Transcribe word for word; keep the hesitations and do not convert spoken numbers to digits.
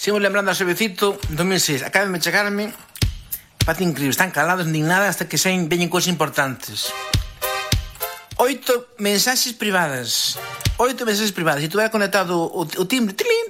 Sigo lembrando a Sebecito dos mil seis. Acaban de chegarme. Parece increíble. Están calados, nin nada, hasta que saen, veñen cosas importantes. Oito mensaxes privadas. Oito mensaxes privadas. Se tu era conectado o, o timbre, tilín,